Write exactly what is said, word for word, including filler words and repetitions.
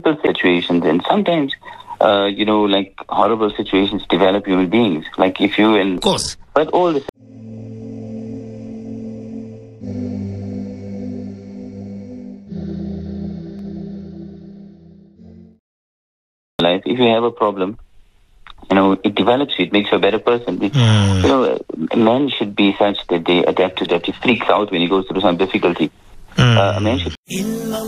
simple situations, and sometimes, uh, you know, like horrible situations develop human beings. Like if you and of course, but all the life, if you have a problem, you know, it develops you, it makes you a better person. It, mm. You know, men should be such that they adapt to that. He freaks out when he goes through some difficulty. Mm. Uh, a man should